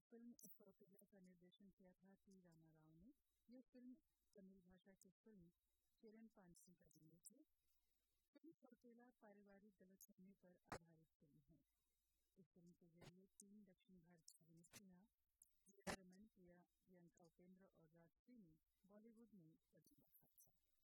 Film सौतेला का निर्देशन किया था टी रामा राव ने। यह फिल्म तमिल भाषा की फिल्म किरण पांसी का रीमेक है। फिल्म सौतेला पारिवारिक गलतफहमी पर आधारित फिल्म है। इस फिल्म के जरिए 3 दक्षिण भारतीय अभिनेत्रियां प्रिया रमन, प्रियंका उपेंद्र और राजश्री ने बॉलीवुड में कदम रखा।